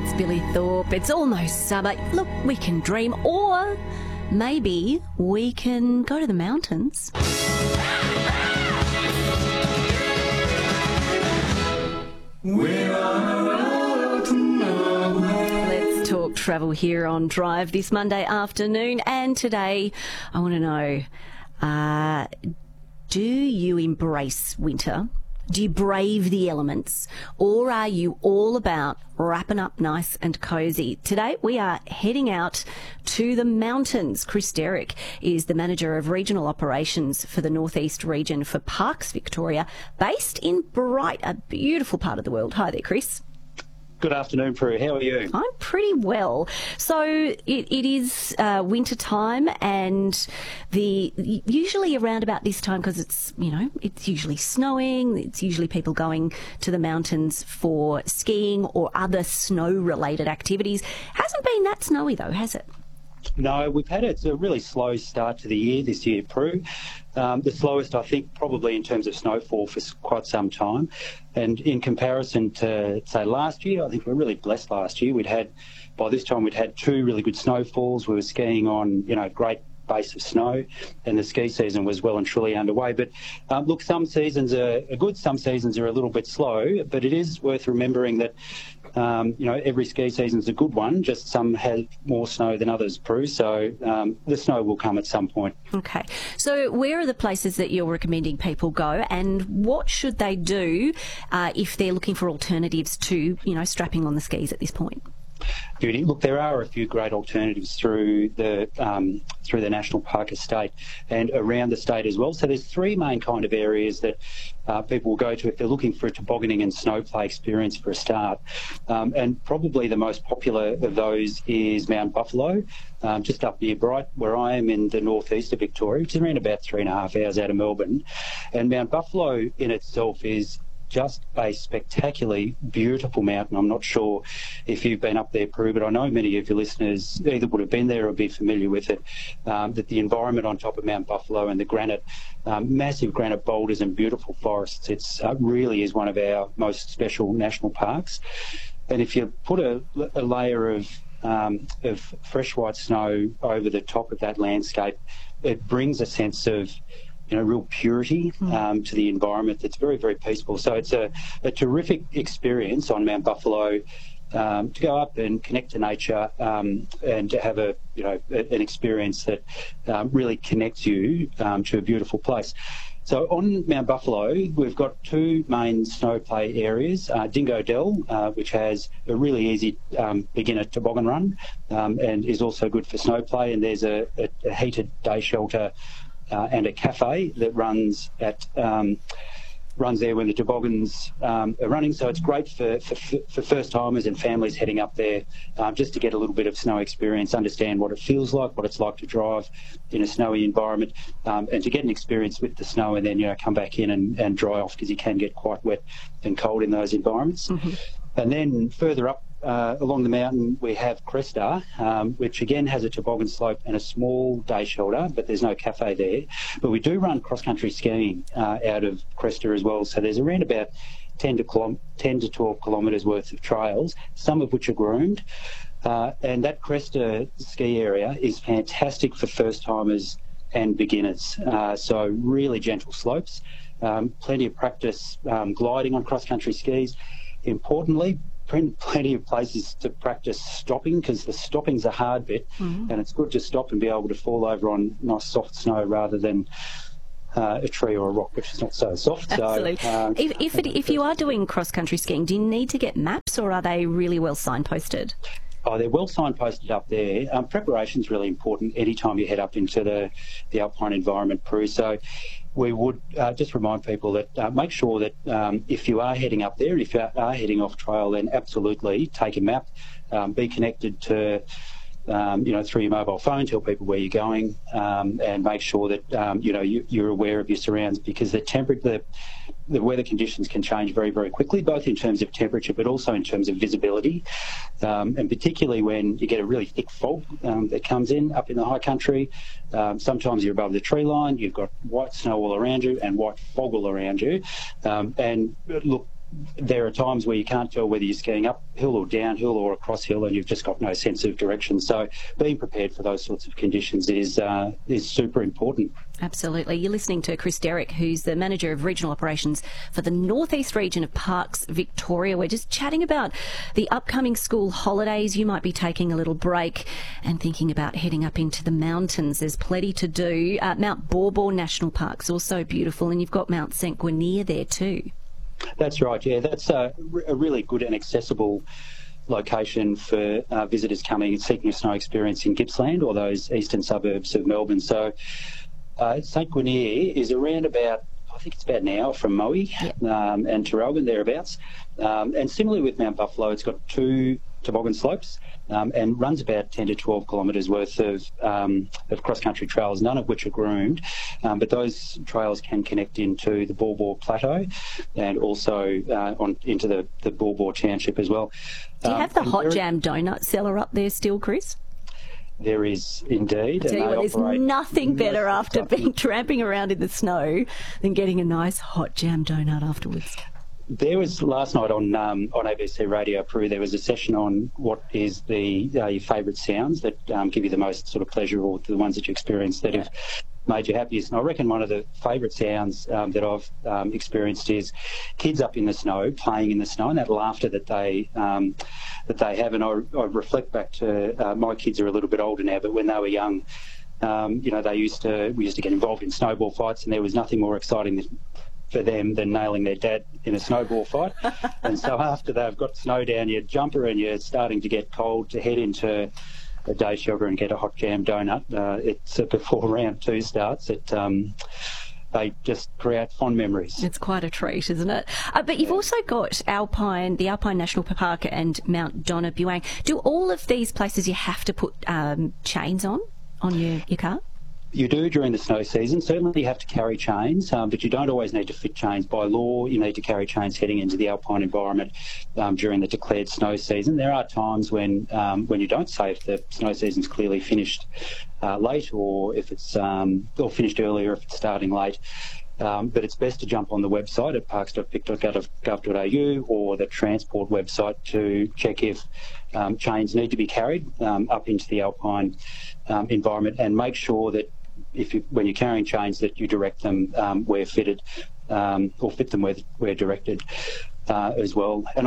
it's Billy Thorpe. It's almost summer. Look, we can dream, or maybe we can go to the mountains. We're on a road to nowhere. Let's talk travel here on Drive this Monday afternoon. And today, I want to know, do you embrace winter? Do you brave the elements, or are you all about wrapping up nice and cosy? Today we are heading out to the mountains. Chris Derrick is the Manager of Regional Operations for the North East region for Parks Victoria, based in Bright, a beautiful part of the world. Hi there, Chris. Good afternoon, Prue. How are you? I'm pretty well. So it is winter time, and usually around about this time, because it's usually snowing. It's usually people going to the mountains for skiing or other snow-related activities. Hasn't been that snowy though, has it? No, it's a really slow start to the year this year, Prue. The slowest, I think, probably in terms of snowfall for quite some time. And in comparison to, say, last year, I think we're really blessed last year. By this time, we'd had two really good snowfalls. We were skiing on, great base of snow, and the ski season was well and truly underway. But look, some seasons are good, some seasons are a little bit slow, but it is worth remembering that every ski season's a good one, just some have more snow than others, Prue, so the snow will come at some point. Okay, so where are the places that you're recommending people go, and what should they do if they're looking for alternatives to, strapping on the skis at this point? Beauty. Look, there are a few great alternatives through the National Park Estate and around the state as well. So there's three main kind of areas that people will go to if they're looking for a tobogganing and snow play experience for a start. And probably the most popular of those is Mount Buffalo, just up near Bright, where I am in the northeast of Victoria, which is around about 3.5 hours out of Melbourne. And Mount Buffalo in itself is just a spectacularly beautiful mountain. I'm not sure if you've been up there, Prue, but I know many of your listeners either would have been there or be familiar with it, that the environment on top of Mount Buffalo and the granite, massive granite boulders and beautiful forests, it really is one of our most special national parks. And if you put a layer of fresh white snow over the top of that landscape, it brings a sense of real purity to the environment that's very, very peaceful. So it's a terrific experience on Mount Buffalo to go up and connect to nature and to have an experience that really connects you to a beautiful place. So on Mount Buffalo, we've got two main snow play areas, Dingo Dell, which has a really easy beginner toboggan run and is also good for snow play, and there's a heated day shelter and a cafe that runs there when the toboggans are running. So it's great for first timers and families heading up there just to get a little bit of snow experience, understand what it feels like, what it's like to drive in a snowy environment, and to get an experience with the snow and then come back in and dry off, because you can get quite wet and cold in those environments. Mm-hmm. And then further up along the mountain, we have Cresta, which again has a toboggan slope and a small day shelter, but there's no cafe there. But we do run cross-country skiing out of Cresta as well. So there's around about 10 to 12 kilometres worth of trails, some of which are groomed. And that Cresta ski area is fantastic for first-timers and beginners. So really gentle slopes, plenty of practice gliding on cross-country skis. Importantly, plenty of places to practice stopping, because the stopping's a hard bit, and it's good to stop and be able to fall over on nice soft snow rather than a tree or a rock, which is not so soft. Absolutely. So, if you are doing cross-country skiing, do you need to get maps, or are they really well signposted? Oh, they're well signposted up there. Preparation's really important anytime you head up into the alpine environment, Prue. So we would just remind people that make sure that if you are heading up there, if you are heading off trail, then absolutely take a map, be connected to through your mobile phone, tell people where you're going, and make sure that you're aware of your surrounds, because the weather conditions can change very, very quickly, both in terms of temperature but also in terms of visibility, and particularly when you get a really thick fog that comes in up in the high country. Sometimes you're above the tree line, you've got white snow all around you and white fog all around you, and look, there are times where you can't tell whether you're skiing uphill or downhill or across hill, and you've just got no sense of direction. So being prepared for those sorts of conditions is super important. Absolutely. You're listening to Chris Derrick, who's the Manager of Regional Operations for the Northeast region of Parks Victoria. We're just chatting about the upcoming school holidays. You might be taking a little break and thinking about heading up into the mountains. There's plenty to do. Mount Baw Baw National Park's also beautiful, and you've got Mount St Guinier there too. That's right, yeah. That's a really good and accessible location for visitors coming and seeking a snow experience in Gippsland or those eastern suburbs of Melbourne. So St Guinier is around about, I think it's about an hour from Moe and Traralgon, thereabouts. And similarly with Mount Buffalo, it's got 2 toboggan slopes and runs about 10 to 12 kilometres worth of cross-country trails, none of which are groomed, but those trails can connect into the Baw Baw Plateau and also into the Baw Baw Township as well. Do you have the Hot Jam donut cellar up there still, Chris? There is indeed. I tell you what, there's nothing better after tramping around in the snow than getting a nice Hot Jam donut afterwards. There was last night on ABC Radio Peru, there was a session on what is your favourite sounds that give you the most sort of pleasure, or the ones that you experience that have made you happiest. And I reckon one of the favourite sounds that I've experienced is kids up in the snow, playing in the snow, and that laughter that they have. And I reflect back to my kids are a little bit older now, but when they were young, we used to get involved in snowball fights, and there was nothing more exciting for them than nailing their dad in a snowball fight. And so after they've got snow down your jumper and you're starting to get cold, to head into a day shelter and get a Hot Jam donut, it's before round 2 starts. They just create fond memories. It's quite a treat, isn't it? But you've also got the Alpine National Park and Mount Donna Buang. Do all of these places you have to put chains on your car? You do during the snow season. Certainly you have to carry chains, but you don't always need to fit chains. By law, you need to carry chains heading into the alpine environment during the declared snow season. There are times when you don't, say if the snow season's clearly finished late, or if it's or finished earlier if it's starting late. But it's best to jump on the website at parks.vic.gov.au or the Transport website to check if chains need to be carried up into the alpine environment, and make sure that when you're carrying chains that you direct them where fitted, or fit them where directed as well. And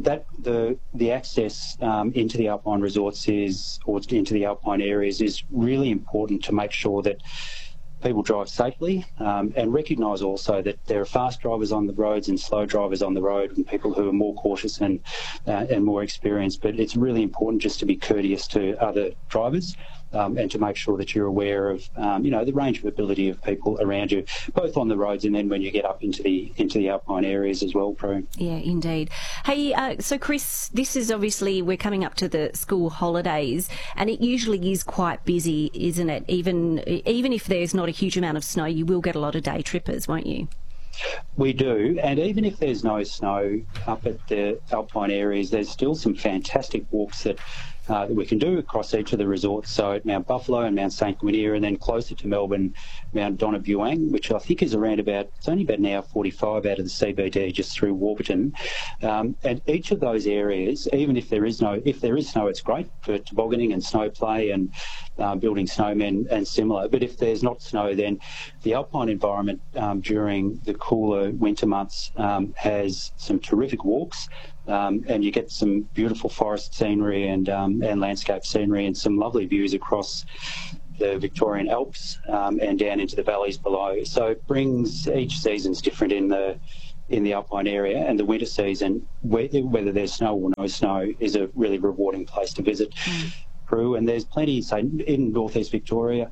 the access into the alpine resorts or into the alpine areas is really important to make sure that people drive safely, and recognise also that there are fast drivers on the roads and slow drivers on the road, and people who are more cautious and more experienced. But it's really important just to be courteous to other drivers, and to make sure that you're aware of the range of ability of people around you, both on the roads and then when you get up into the alpine areas as well, Prue. Yeah, indeed. Hey, so Chris, this is obviously, we're coming up to the school holidays, and it usually is quite busy, isn't it? Even if there's not a huge amount of snow, you will get a lot of day trippers, won't you? We do, and even if there's no snow up at the alpine areas, there's still some fantastic walks that we can do across each of the resorts. So at Mount Buffalo and Mount St Guinier, and then closer to Melbourne, Mount Donna Buang, which I think is it's only about an hour 45 out of the CBD, just through Warburton. And each of those areas, even if there is snow, it's great for tobogganing and snow play and building snowmen and similar. But if there's not snow, then the alpine environment during the cooler winter months has some terrific walks. And you get some beautiful forest scenery and landscape scenery, and some lovely views across the Victorian Alps and down into the valleys below. So it brings, each season's different in the alpine area, and the winter season, whether there's snow or no snow, is a really rewarding place to visit. Peru, and there's plenty, say in northeast Victoria,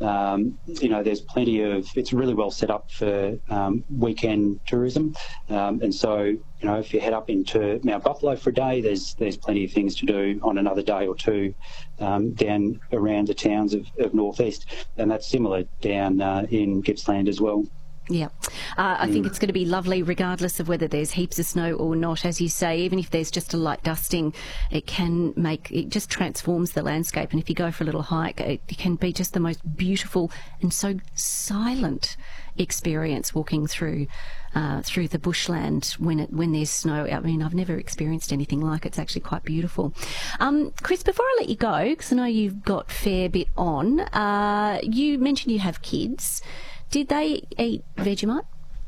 there's plenty of, it's really well set up for weekend tourism, and so if you head up into Mount Buffalo for a day, there's plenty of things to do on another day or two down around the towns of northeast, and that's similar down in Gippsland as well. Yeah, I think it's going to be lovely regardless of whether there's heaps of snow or not. As you say, even if there's just a light dusting, it just transforms the landscape. And if you go for a little hike, it can be just the most beautiful and so silent experience walking through the bushland when there's snow. I mean, I've never experienced anything like it. It's actually quite beautiful. Chris, before I let you go, because I know you've got a fair bit on, you mentioned you have kids. Did they eat Vegemite?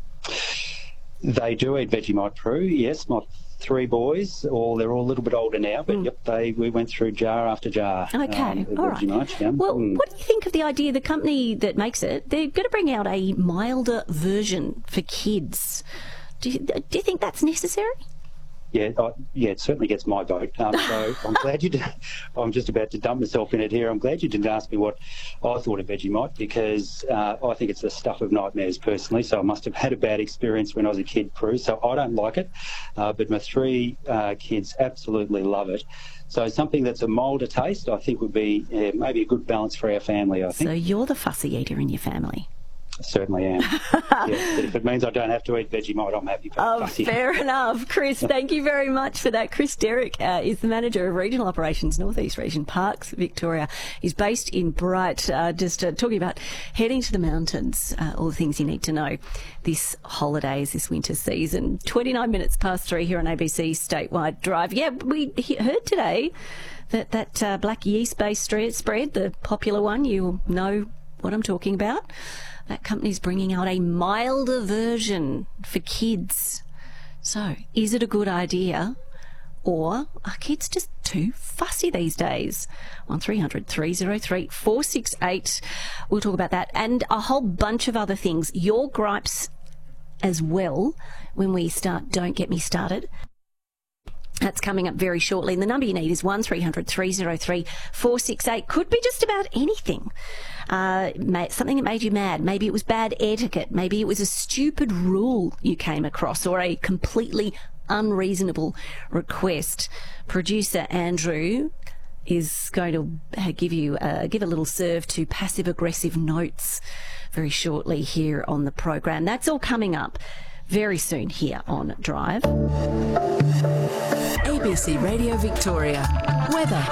They do eat Vegemite, Prue. Yes, my 3 boys. They're all a little bit older now, but yep, we went through jar after jar. Okay, all right. Vegemite, yeah. Well, what do you think of the idea? The company that makes it, they're going to bring out a milder version for kids. Do you think that's necessary? Yeah, it certainly gets my vote. So I'm glad you did. I'm just about to dump myself in it here. I'm glad you didn't ask me what I thought of Vegemite, because I think it's the stuff of nightmares personally. So I must have had a bad experience when I was a kid, Prue. So I don't like it, but my 3 kids absolutely love it. So something that's a milder taste, I think, would be maybe a good balance for our family, I think. So you're the fussy eater in your family? Certainly am. But if it means I don't have to eat Vegemite, I'm happy. Fair enough. Chris, thank you very much for that. Chris Derrick is the Manager of Regional Operations, North East Region Parks, Victoria. He's based in Bright, talking about heading to the mountains, all the things you need to know this holidays, this winter season. 29 minutes past 3 here on ABC Statewide Drive. Yeah, we heard today that black yeast-based spread, the popular one, you know what I'm talking about. That company's bringing out a milder version for kids. So, is it a good idea? Or are kids just too fussy these days? 1300 303 468. We'll talk about that and a whole bunch of other things. Your gripes as well when we start Don't Get Me Started. That's coming up very shortly. And the number you need is 1300 303 468. Could be just about anything. Something that made you mad. Maybe it was bad etiquette. Maybe it was a stupid rule you came across, or a completely unreasonable request. Producer Andrew is going to give a little serve to passive-aggressive notes very shortly here on the program. That's all coming up very soon here on Drive. ABC Radio Victoria. Weather.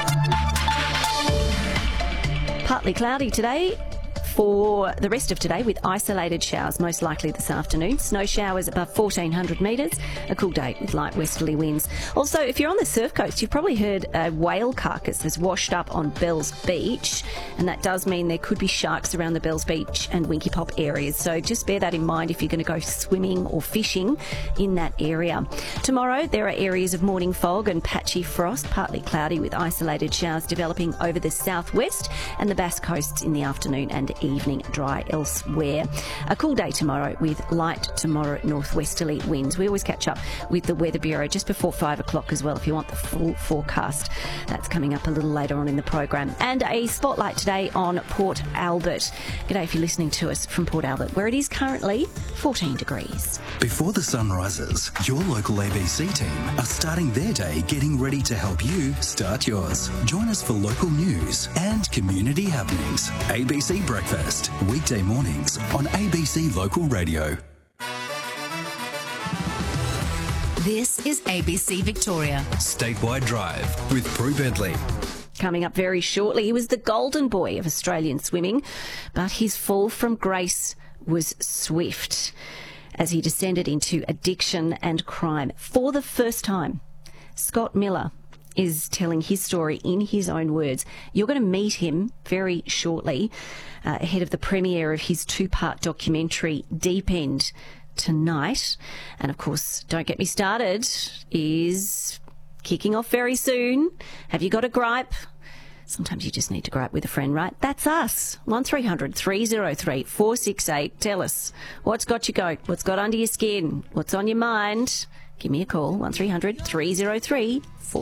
Partly cloudy today for the rest of today, with isolated showers most likely this afternoon. Snow showers above 1,400 metres. A cool day with light westerly winds. Also, if you're on the surf coast, you've probably heard a whale carcass has washed up on Bells Beach, and that does mean there could be sharks around the Bells Beach and Winky Pop areas. So just bear that in mind if you're going to go swimming or fishing in that area. Tomorrow, there are areas of morning fog and patchy frost, partly cloudy with isolated showers developing over the southwest and the Bass Coasts in the afternoon and evening, dry elsewhere. A cool day tomorrow with light tomorrow northwesterly winds. We always catch up with the Weather Bureau just before 5 o'clock as well if you want the full forecast. That's coming up a little later on in the program. And a spotlight today on Port Albert. G'day if you're listening to us from Port Albert, where it is currently 14 degrees. Before the sun rises, your local ABC team are starting their day getting ready to help you start yours. Join us for local news and community happenings. ABC Breakfast, weekday mornings on ABC Local Radio. This is ABC Victoria. Statewide Drive with Prue Bentley. Coming up very shortly, he was the golden boy of Australian swimming, but his fall from grace was swift as he descended into addiction and crime. For the first time, Scott Miller is telling his story in his own words. You're going to meet him very shortly ahead of the premiere of his 2-part documentary, Deep End, tonight. And of course, Don't Get Me Started is kicking off very soon. Have you got a gripe? Sometimes you just need to gripe with a friend, right? That's us. 1300 303 468. Tell us what's got you going, what's got under your skin, what's on your mind. Give me a call, 1300 303 468.